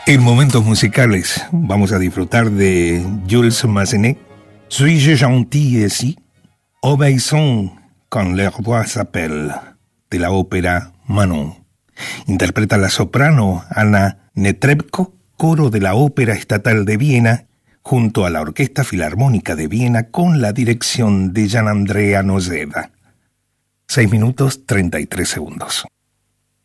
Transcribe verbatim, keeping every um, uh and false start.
En momentos musicales vamos a disfrutar de Jules Massenet, Suis-je gentil ici? Obéissons quand leur voix s'appelle, de la ópera Manon. Interpreta la soprano Anna Netrebko, coro de la Ópera Estatal de Viena, junto a la Orquesta Filarmónica de Viena con la dirección de Gian Andrea Noseda. seis minutos treinta y tres segundos.